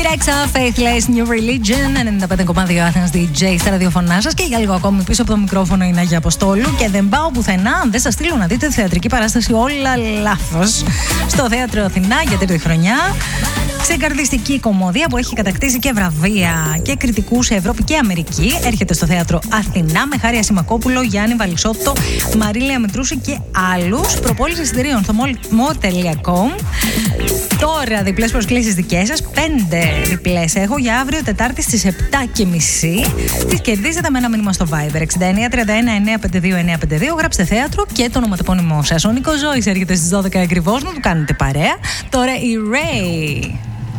Ρέξα, Faithless, New Religion, 95,2 Athens DJ στα ραδιοφωνά σας. Και για λίγο ακόμη πίσω από το μικρόφωνο είναι Αγία Αποστόλου. Και δεν πάω πουθενά αν δεν σας στείλω να δείτε τη θεατρική παράσταση Όλα Λάθος στο Θέατρο Αθηνά για τρίτη χρονιά. Ξεκαρδιστική κομμωδία που έχει κατακτήσει και βραβεία και κριτικούς σε Ευρώπη και Αμερική. Έρχεται στο Θέατρο Αθηνά με Χάρια Σιμακόπουλο, Γιάννη Βαλισσότο, Μαρίλια Μητρούση και άλλους. Προπόληση εισιτηρίων στο mall.com. Τώρα διπλές προσκλήσεις δικές σας. 5 διπλές έχω για αύριο Τετάρτη στις 7:30. Τις κερδίζετε με ένα μήνυμα στο Viber 6931-952-952. Γράψτε θέατρο και το ονοματεπώνυμό σας. Ο Νίκος Ζώης έρχεται στις 12 ακριβώς να του κάνετε παρέα. Τώρα η Ray.